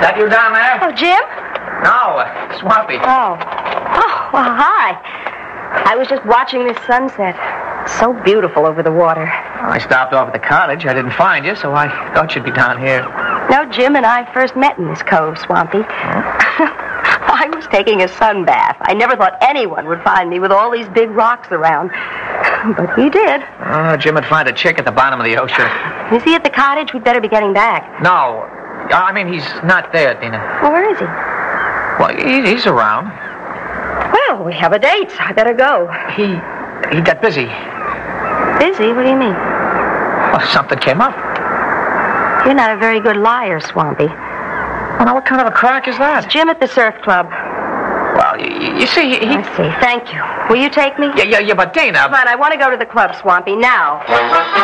that you down there? Oh, Jim? No, Swampy. Oh, well, hi. I was just watching this sunset. So beautiful over the water. Well, I stopped off at the cottage. I didn't find you, so I thought you'd be down here. No, Jim and I first met in this cove, Swampy. I was taking a sun bath. I never thought anyone would find me with all these big rocks around. But he did. Jim would find a chick at the bottom of the ocean. Is he at the cottage? We'd better be getting back. No. I mean, he's not there, Dina. Well, where is he? Well, he's around. Well, we have a date. I better go. He got busy. Busy? What do you mean? Well, something came up. You're not a very good liar, Swampy. Well, now, what kind of a crack is that? It's Jim at the surf club. Well, you see, I see. Thank you. Will you take me? Yeah, but Dana... Come on, I want to go to the club, Swampy, now.